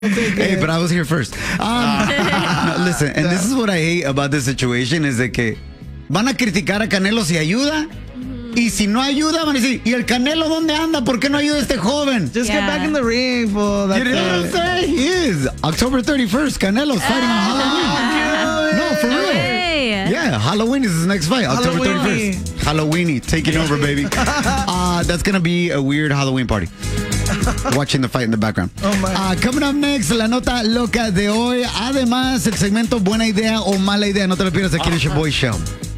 Hey, but I was here first. No, listen, and this is what I hate about this situation is de que van a criticar a Canelo si ayuda. Y si no ayuda, van a decir, ¿y el Canelo dónde anda? ¿Por qué no ayuda a este joven? Just get back in the ring, fool. You know what I'm saying? He is. October 31st, Canelo's fighting on Halloween. No, for real. Hey. Yeah, Halloween is his next fight. October 31st. Halloweeny, taking over, baby. That's going to be a weird Halloween party. Watching the fight in the background. Oh my. Coming up next, la nota loca de hoy. Además, el segmento Buena Idea o Mala Idea. No te lo pierdas aquí en el Show Boy Show.